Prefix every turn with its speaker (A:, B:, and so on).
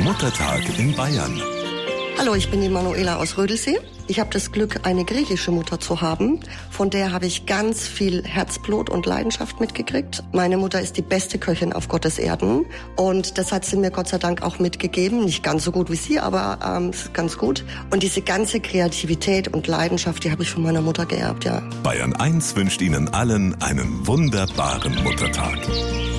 A: Muttertag in Bayern.
B: Hallo, ich bin die Manuela aus Rödelsee. Ich habe das Glück, eine griechische Mutter zu haben. Von der habe ich ganz viel Herzblut und Leidenschaft mitgekriegt. Meine Mutter ist die beste Köchin auf Gottes Erden. Und das hat sie mir Gott sei Dank auch mitgegeben. Nicht ganz so gut wie sie, aber ganz gut. Und diese ganze Kreativität und Leidenschaft, die habe ich von meiner Mutter geerbt, ja.
A: Bayern 1 wünscht Ihnen allen einen wunderbaren Muttertag.